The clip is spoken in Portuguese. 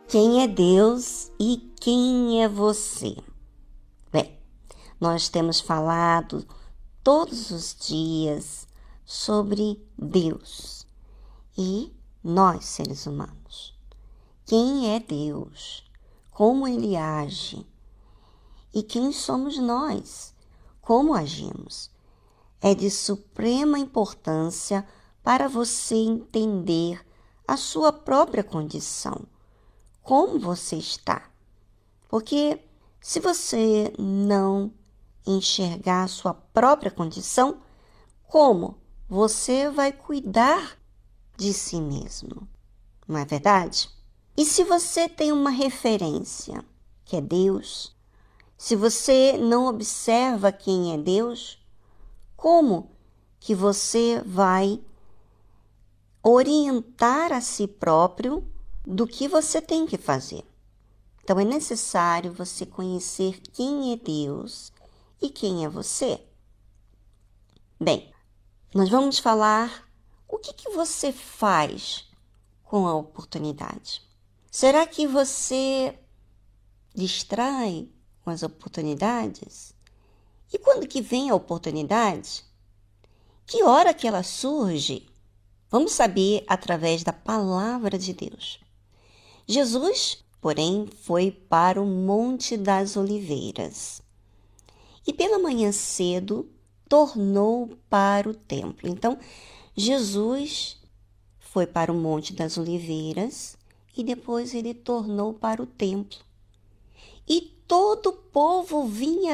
Quem é Deus e quem é você? Bem, nós temos falado todos os dias sobre Deus e nós, seres humanos. Quem é Deus? Como Ele age? E quem somos nós? Como agimos? É de suprema importância para você entender a sua própria condição. Como você está? Porque se você não enxergar a sua própria condição, como você vai cuidar de si mesmo? Não é verdade? E se você tem uma referência, que é Deus, se você não observa quem é Deus, como que você vai orientar a si próprio do que você tem que fazer? Então, é necessário você conhecer quem é Deus e quem é você. Bem, nós vamos falar o que você faz com a oportunidade. Será que você distrai com as oportunidades? E quando que vem a oportunidade? Que hora que ela surge? Vamos saber através da palavra de Deus. Jesus, porém, foi para o Monte das Oliveiras e pela manhã cedo tornou para o templo. Então, Jesus foi para o Monte das Oliveiras e depois ele tornou para o templo. E todo o povo vinha